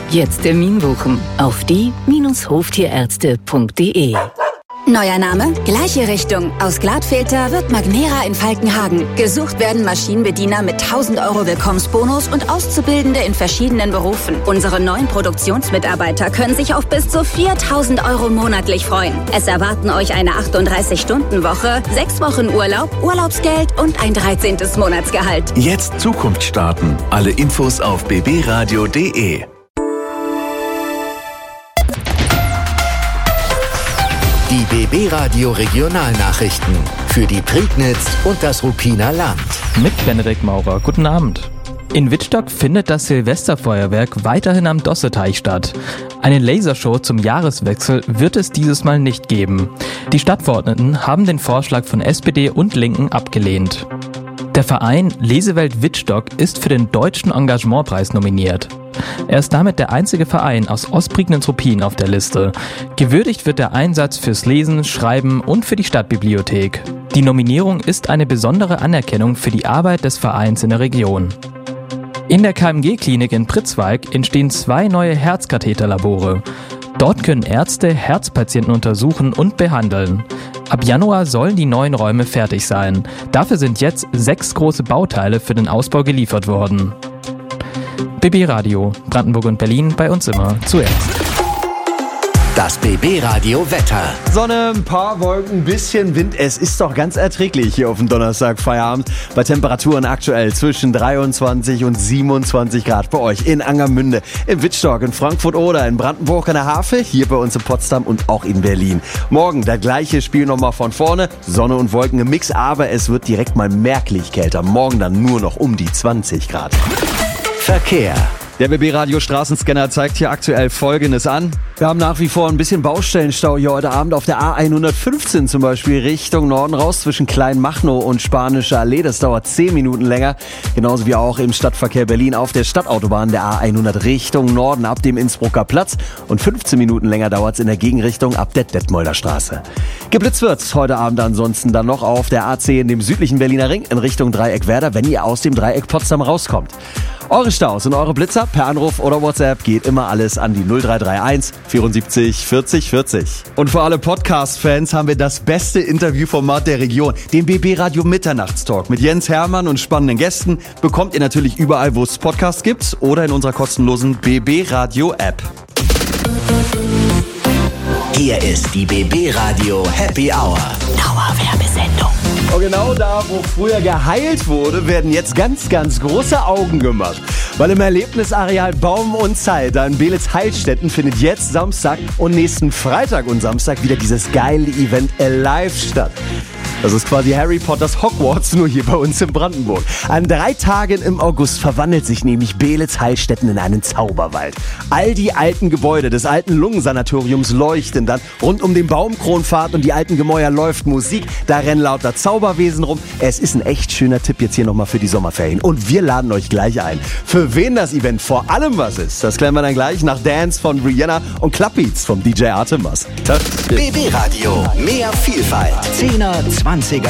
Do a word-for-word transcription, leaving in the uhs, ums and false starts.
Jetzt Termin buchen auf die Bindestrich hoftierärzte punkt de. Neuer Name, gleiche Richtung. Aus Glatfilter wird Magnera in Falkenhagen. Gesucht werden Maschinenbediener mit tausend Euro Willkommensbonus und Auszubildende in verschiedenen Berufen. Unsere neuen Produktionsmitarbeiter können sich auf bis zu viertausend Euro monatlich freuen. Es erwarten euch eine achtunddreißig-Stunden-Woche, sechs Wochen Urlaub, Urlaubsgeld und ein dreizehntes Monatsgehalt. Jetzt Zukunft starten. Alle Infos auf b b radio punkt de. Die B B-Radio Regionalnachrichten für die Prignitz und das Ruppiner Land. Mit Benedikt Maurer. Guten Abend. In Wittstock findet das Silvesterfeuerwerk weiterhin am Dosseteich statt. Eine Lasershow zum Jahreswechsel wird es dieses Mal nicht geben. Die Stadtverordneten haben den Vorschlag von S P D und Linken abgelehnt. Der Verein Lesewelt Wittstock ist für den Deutschen Engagementpreis nominiert. Er ist damit der einzige Verein aus Ostprignitz-Ruppin auf der Liste. Gewürdigt wird der Einsatz fürs Lesen, Schreiben und für die Stadtbibliothek. Die Nominierung ist eine besondere Anerkennung für die Arbeit des Vereins in der Region. In der K M G-Klinik in Pritzwalk entstehen zwei neue Herzkatheterlabore. Dort können Ärzte Herzpatienten untersuchen und behandeln. Ab Januar sollen die neuen Räume fertig sein. Dafür sind jetzt sechs große Bauteile für den Ausbau geliefert worden. B B-Radio, Brandenburg und Berlin, bei uns immer zuerst. Das B B-Radio Wetter. Sonne, ein paar Wolken, ein bisschen Wind. Es ist doch ganz erträglich hier auf dem Donnerstag Feierabend. Bei Temperaturen aktuell zwischen dreiundzwanzig und siebenundzwanzig Grad bei euch in Angermünde, in Wittstock, in Frankfurt oder in Brandenburg an der Havel, hier bei uns in Potsdam und auch in Berlin. Morgen das gleiche Spiel nochmal von vorne. Sonne und Wolken im Mix, aber es wird direkt mal merklich kälter. Morgen dann nur noch um die zwanzig Grad. Verkehr. Der B B-Radio Straßenscanner zeigt hier aktuell Folgendes an. Wir haben nach wie vor ein bisschen Baustellenstau hier heute Abend auf der A hundertfünfzehn zum Beispiel Richtung Norden raus zwischen Kleinmachnow und Spanische Allee. Das dauert zehn Minuten länger. Genauso wie auch im Stadtverkehr Berlin auf der Stadtautobahn der A hundert Richtung Norden ab dem Innsbrucker Platz. Und fünfzehn Minuten länger dauert es in der Gegenrichtung ab der Detmolder Straße. Geblitzt wird's heute Abend ansonsten dann noch auf der A zehn, dem südlichen Berliner Ring in Richtung Dreieck Werder, wenn ihr aus dem Dreieck Potsdam rauskommt. Eure Staus und eure Blitzer per Anruf oder WhatsApp geht immer alles an die null drei drei eins vierundsiebzig vierzig vierzig. Und für alle Podcast-Fans haben wir das beste Interviewformat der Region, den B B-Radio Mitternachtstalk mit Jens Hermann und spannenden Gästen. Bekommt ihr natürlich überall, wo es Podcasts gibt oder in unserer kostenlosen B B-Radio-App. Hier ist die B B-Radio Happy Hour. Dauerwerbesendung. Und genau da, wo früher geheilt wurde, werden jetzt ganz, ganz große Augen gemacht. Weil im Erlebnisareal Baum und Zeit, da in Beelitz-Heilstätten, findet jetzt Samstag und nächsten Freitag und Samstag wieder dieses geile Event Alive statt. Das ist quasi Harry Potters Hogwarts, nur hier bei uns in Brandenburg. An drei Tagen im August verwandelt sich nämlich Beelitz-Heilstätten in einen Zauberwald. All die alten Gebäude des alten Lungensanatoriums leuchten dann. Rund um den Baumkronpfad und die alten Gemäuer läuft Musik. Da rennen lauter Zauberwesen rum. Es ist ein echt schöner Tipp jetzt hier nochmal für die Sommerferien. Und wir laden euch gleich ein. Für wen das Event vor allem was ist, das klären wir dann gleich nach Dance von Rihanna und Clubbeats vom D J Artemas. B B-Radio, mehr Vielfalt. Zehner, zwanziger